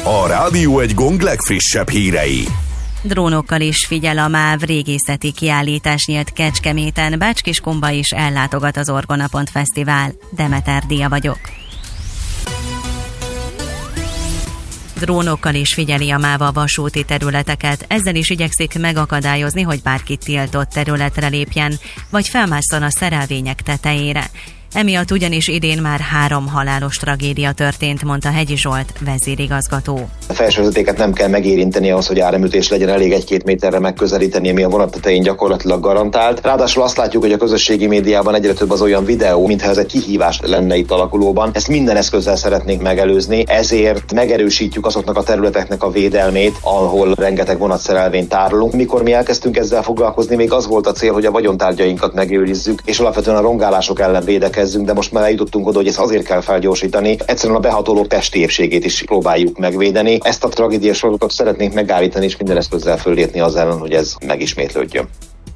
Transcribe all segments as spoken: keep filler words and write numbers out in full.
A Rádió Egy Gong legfrissebb hírei. Drónokkal is figyel a MÁV, régészeti kiállítás nyílt Kecskeméten, Bács-Kiskunba is ellátogat az Orgona Pont Fesztivál. Demeter Dia vagyok. Drónokkal is figyeli a MÁV a vasúti területeket, ezzel is igyekszik megakadályozni, hogy bárki tiltott területre lépjen, vagy felmásszon a szerelvények tetejére. Emiatt ugyanis idén már három halálos tragédia történt, mondta Hegyi Zsolt, vezérigazgató. A felsővezetéket nem kell megérinteni ahhoz, hogy áramütés legyen, elég egy-két méterre megközelíteni, ami a vonat tetején gyakorlatilag garantált. Ráadásul azt látjuk, hogy a közösségi médiában egyre több az olyan videó, mintha ez egy kihívás lenne itt alakulóban. Ezt minden eszközzel szeretnénk megelőzni, ezért megerősítjük azoknak a területeknek a védelmét, ahol rengeteg vonatszerelvényt tárolunk. Mikor mi elkezdtünk ezzel foglalkozni, még az volt a cél, hogy a vagyontárgyainkat megőrizzük, és alapvetően a rongálások ellen védekezzünk. De most már eljutottunk oda, hogy ezt azért kell felgyorsítani. Egyszerűen a behatolók testi épségét is próbáljuk megvédeni. Ezt a tragédiás sorozatot szeretnénk megállítani, és minden eszközzel föllépni az ellen, hogy ez megismétlődjön.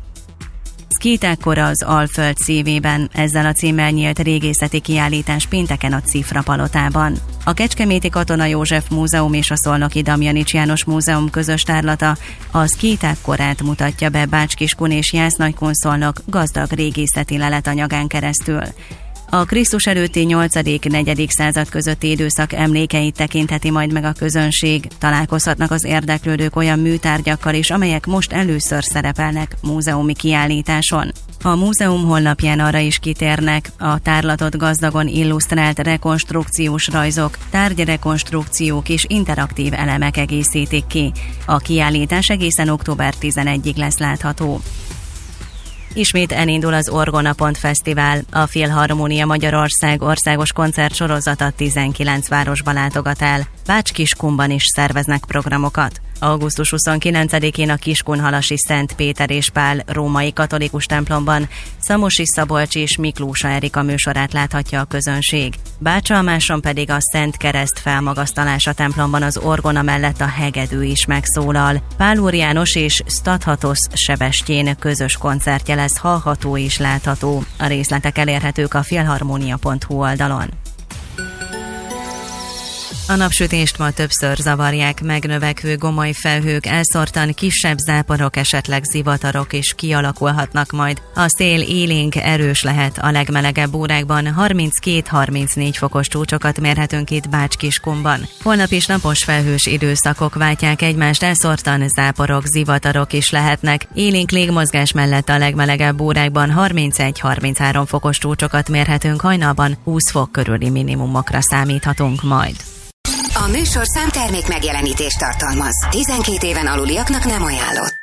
Szkítákkora az Alföld szívében, ezzel a címmel nyílt régészeti kiállítás pénteken a Cifra palotában. A Kecskeméti Katona József Múzeum és a Szolnoki Damjanics János Múzeum közös tárlata a szkítákkorát mutatja be Bács-Kiskun és Jász-Nagykun-Szolnok gazdag régészeti leletanyagán keresztül. A Krisztus előtti nyolcadik-negyedik század közötti időszak emlékeit tekintheti majd meg a közönség. Találkozhatnak az érdeklődők olyan műtárgyakkal is, amelyek most először szerepelnek múzeumi kiállításon. A múzeum honlapján arra is kitérnek, a tárlatot gazdagon illusztrált rekonstrukciós rajzok, tárgyrekonstrukciók és interaktív elemek egészítik ki. A kiállítás egészen október tizenegyedikéig lesz látható. Ismét elindul az Orgona Pont Fesztivál. A Filharmónia Magyarország országos koncertsorozata tizenkilenc városba látogat el. Bács-Kiskunban is szerveznek programokat. augusztus huszonkilencedikén a Kiskunhalasi Szent Péter és Pál római katolikus templomban Szamosi Szabolcs és Miklósa Erika műsorát láthatja a közönség. Bácsalmáson pedig a Szent Kereszt felmagasztalása templomban az orgona mellett a hegedű is megszólal. Pál Úr János és Stathatosz Sebestyén közös koncertje lesz hallható és látható. A részletek elérhetők a filharmonia pont hu oldalon. A napsütést ma többször zavarják megnövekvő gomoly felhők, elszórtan kisebb záporok, esetleg zivatarok is kialakulhatnak majd. A szél élénk, erős lehet, a legmelegebb órákban harminckét-harmincnégy fokos csúcsokat mérhetünk itt Bács-Kiskunban. Holnap is napos felhős időszakok váltják egymást, elszórtan záporok, zivatarok is lehetnek. Élénk légmozgás mellett a legmelegebb órákban harmincegy-harminchárom fokos csúcsokat mérhetünk, hajnalban húsz fok körüli minimumokra számíthatunk majd. A műsor számtermék megjelenítést tartalmaz. tizenkét éven aluliaknak nem ajánlott.